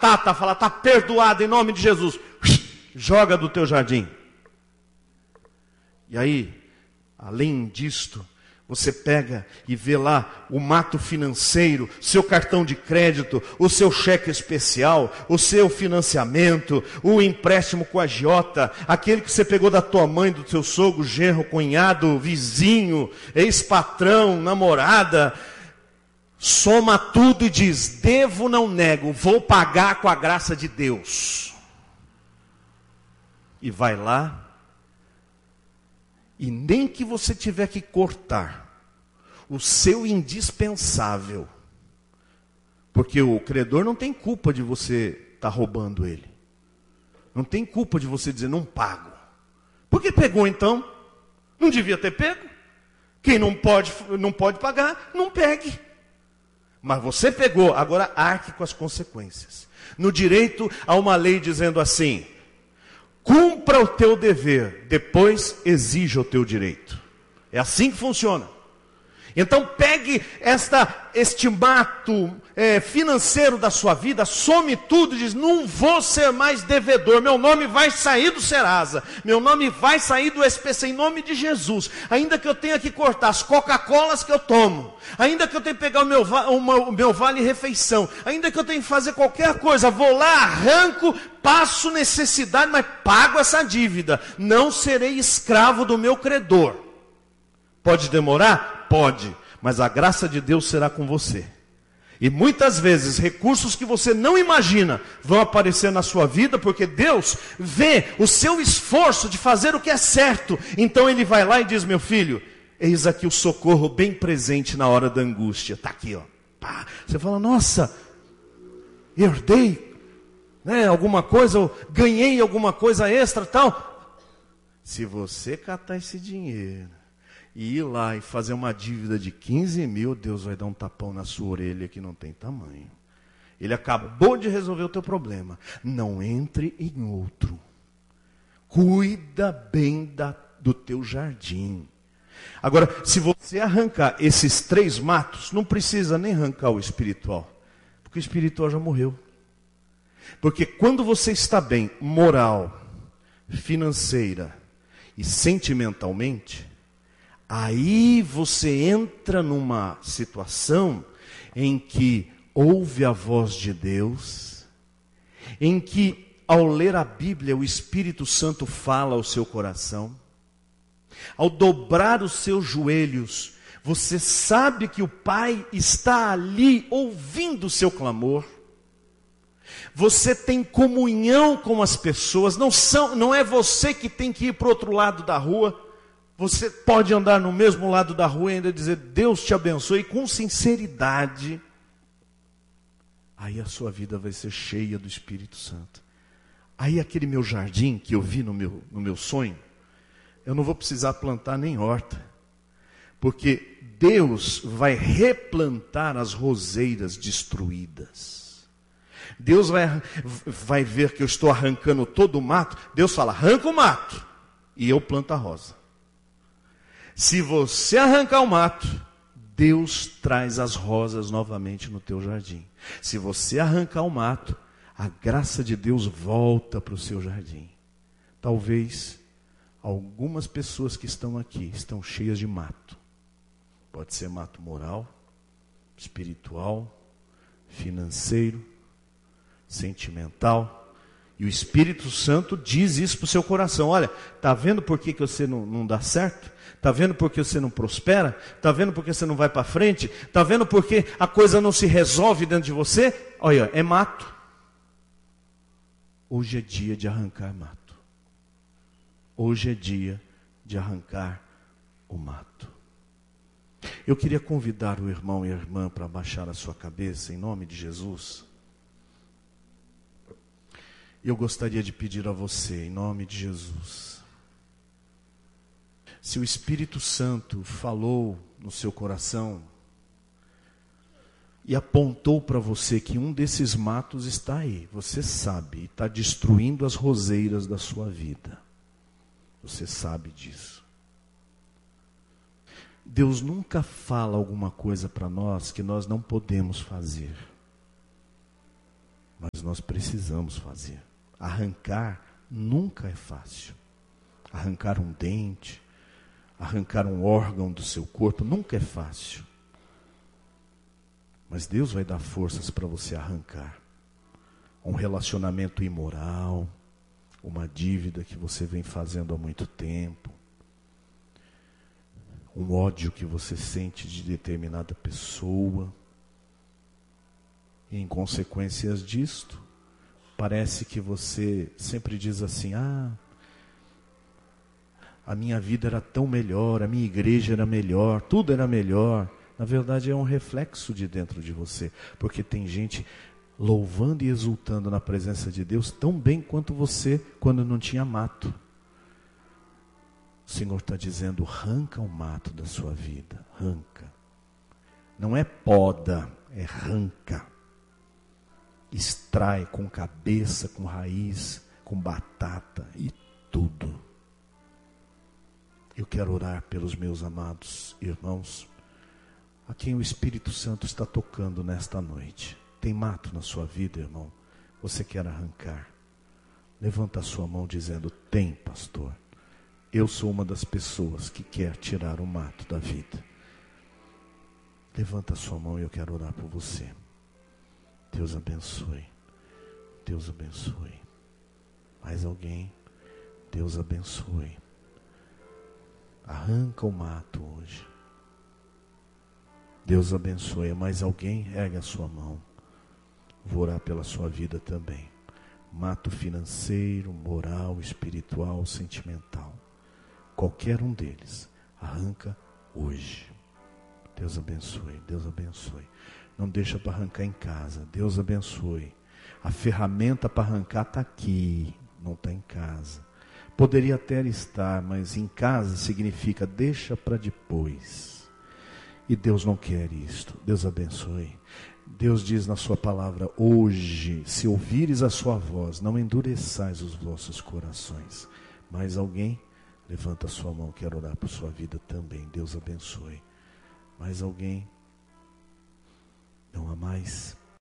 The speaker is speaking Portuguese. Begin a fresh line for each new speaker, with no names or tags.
fala, está perdoado em nome de Jesus. Joga do teu jardim. E aí, além disto, você pega e vê lá o mato financeiro, seu cartão de crédito, o seu cheque especial, o seu financiamento, o empréstimo com a agiota, aquele que você pegou da tua mãe, do teu sogro, genro, cunhado, vizinho, ex-patrão, namorada. Soma tudo e diz: devo, não nego, vou pagar com a graça de Deus. E vai lá. E nem que você tiver que cortar o seu indispensável, porque o credor não tem culpa de você estar roubando ele. Não tem culpa de você dizer, não pago. Por que pegou então? Não devia ter pego. Quem não pode pagar, não pegue. Mas você pegou, agora arque com as consequências. No direito, há uma lei dizendo assim: cumpra o teu dever, depois exija o teu direito. É assim que funciona. Então pegue este mato financeiro da sua vida, some tudo e diz: não vou ser mais devedor, meu nome vai sair do Serasa, meu nome vai sair do SPC, em nome de Jesus. Ainda que eu tenha que cortar as Coca-Colas que eu tomo, ainda que eu tenha que pegar o meu vale-refeição, ainda que eu tenha que fazer qualquer coisa, vou lá, arranco, passo necessidade, mas pago essa dívida. Não serei escravo do meu credor. Pode demorar? Pode, mas a graça de Deus será com você. E muitas vezes recursos que você não imagina vão aparecer na sua vida, porque Deus vê o seu esforço de fazer o que é certo. Então Ele vai lá e diz: meu filho, eis aqui o socorro bem presente na hora da angústia. Está aqui, ó. Pá. Você fala: nossa, herdei, né, alguma coisa, eu ganhei alguma coisa extra, tal. Se você catar esse dinheiro e ir lá e fazer uma dívida de 15 mil, Deus vai dar um tapão na sua orelha que não tem tamanho. Ele acabou de resolver o teu problema. Não entre em outro. Cuida bem do teu jardim. Agora, se você arrancar esses 3 matos, não precisa nem arrancar o espiritual, porque o espiritual já morreu. Porque quando você está bem moral, financeira e sentimentalmente, aí você entra numa situação em que ouve a voz de Deus, em que ao ler a Bíblia o Espírito Santo fala ao seu coração. Ao dobrar os seus joelhos, você sabe que o Pai está ali ouvindo o seu clamor. Você tem comunhão com as pessoas, não é você que tem que ir para o outro lado da rua. Você pode andar no mesmo lado da rua e ainda dizer: Deus te abençoe, com sinceridade. Aí a sua vida vai ser cheia do Espírito Santo. Aí aquele meu jardim que eu vi no meu sonho, eu não vou precisar plantar nem horta. Porque Deus vai replantar as roseiras destruídas. Deus vai ver que eu estou arrancando todo o mato. Deus fala: arranca o mato e eu planto a rosa. Se você arrancar o mato, Deus traz as rosas novamente no teu jardim. Se você arrancar o mato, a graça de Deus volta para o seu jardim. Talvez algumas pessoas que estão aqui estão cheias de mato. Pode ser mato moral, espiritual, financeiro, sentimental. E o Espírito Santo diz isso para o seu coração: olha, está vendo por que você não dá certo? Está vendo por que você não prospera? Está vendo por que você não vai para frente? Está vendo por que a coisa não se resolve dentro de você? Olha, é mato. Hoje é dia de arrancar mato. Hoje é dia de arrancar o mato. Eu queria convidar o irmão e a irmã para baixar a sua cabeça, em nome de Jesus. Eu gostaria de pedir a você, em nome de Jesus, se o Espírito Santo falou no seu coração e apontou para você que um desses matos está aí, você sabe, está destruindo as roseiras da sua vida. Você sabe disso. Deus nunca fala alguma coisa para nós que nós não podemos fazer. Mas mas nós precisamos fazer. Arrancar nunca é fácil. Arrancar um dente, arrancar um órgão do seu corpo, nunca é fácil. Mas Deus vai dar forças para você arrancar. Um relacionamento imoral, uma dívida que você vem fazendo há muito tempo, um ódio que você sente de determinada pessoa. E em consequências disto, parece que você sempre diz assim: a minha vida era tão melhor, a minha igreja era melhor, tudo era melhor. Na verdade é um reflexo de dentro de você, porque tem gente louvando e exultando na presença de Deus tão bem quanto você quando não tinha mato. O Senhor está dizendo: arranca o mato da sua vida, arranca. Não é poda, é arranca. Extrai com cabeça, com raiz, com batata e tudo. Eu quero orar pelos meus amados irmãos, a quem o Espírito Santo está tocando nesta noite. Tem mato na sua vida, irmão? Você quer arrancar? Levanta a sua mão dizendo: tem, pastor. Eu sou uma das pessoas que quer tirar o mato da vida. Levanta a sua mão e eu quero orar por você. Deus abençoe. Deus abençoe. Mais alguém? Deus abençoe. Arranca o mato hoje. Deus abençoe. Mais alguém? Ergue a sua mão. Vou orar pela sua vida também. Mato financeiro, moral, espiritual, sentimental. Qualquer um deles. Arranca hoje. Deus abençoe. Deus abençoe. Não deixa para arrancar em casa. Deus abençoe. A ferramenta para arrancar está aqui. Não está em casa. Poderia até estar, mas em casa significa deixa para depois. E Deus não quer isto. Deus abençoe. Deus diz na sua palavra: hoje, se ouvires a sua voz, não endureçais os vossos corações. Mais alguém? Levanta a sua mão, quero orar por sua vida também. Deus abençoe. Mais alguém? Não há mais?